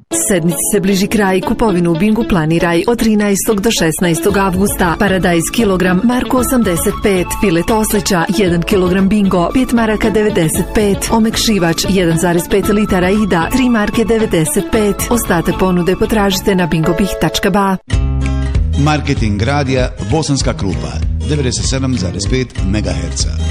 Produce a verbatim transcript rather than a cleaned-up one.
Sedmici se bliži kraj, kupovinu u Bingu planiraj od trinaestog do šesnaestog avgusta. Paradajz kilogram, Marko osamdeset pet, filet oslića, jedan kilogram Bingo, pet maraka devedeset pet, omekšivač, jedan zarez pet litara Ida, tri marke devedeset pet. Ostatak ponude potražite na bingobih tačka ba. Marketing radija Bosanska Krupa, devedeset sedam zarez pet megaherca.